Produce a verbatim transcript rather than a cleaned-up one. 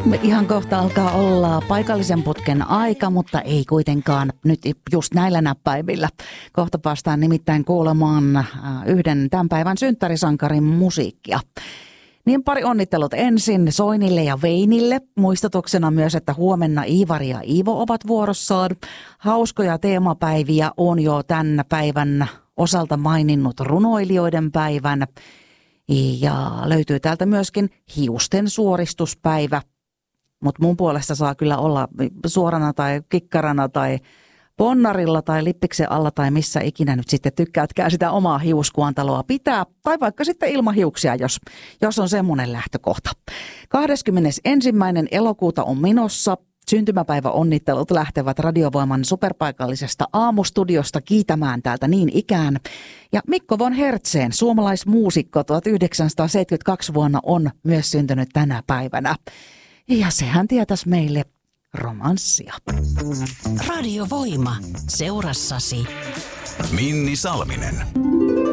Ihan kohta alkaa olla paikallisen putken aika, mutta ei kuitenkaan nyt just näillä näppäimillä. Kohta päästään nimittäin kuulemaan yhden tämän päivän synttärisankarin musiikkia. Niin pari onnittelut ensin Soinille ja Veinille. Muistutuksena myös, että huomenna Iivari ja Iivo ovat vuorossaan. Hauskoja teemapäiviä on jo tämän päivän osalta maininnut runoilijoiden päivän. Ja löytyy täältä myöskin hiusten suoristuspäivä. Mutta mun puolesta saa kyllä olla suorana tai kikkarana tai ponnarilla tai lippiksen alla tai missä ikinä nyt sitten tykkäätkään sitä omaa hiuskuantaloa pitää. Tai vaikka sitten ilman hiuksia, jos, jos on semmoinen lähtökohta. kahdeskymmenesensimmäinen elokuuta on menossa. Syntymäpäiväonnittelut lähtevät Radiovoiman superpaikallisesta aamustudiosta kiitämään täältä niin ikään. Ja Mikko von Hertzén, suomalaismuusikko, tuhatyhdeksänsataaseitsemänkymmentäkaksi vuonna on myös syntynyt tänä päivänä. Ja sehän tietäisi meille romanssia. Radiovoima. Seurassasi Minni Salminen.